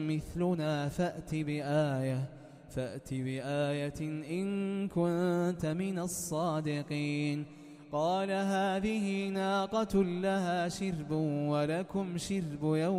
مثلنا فأت بآية إن كنت من الصادقين. قال هذه ناقة لها شرب ولكم شرب يوم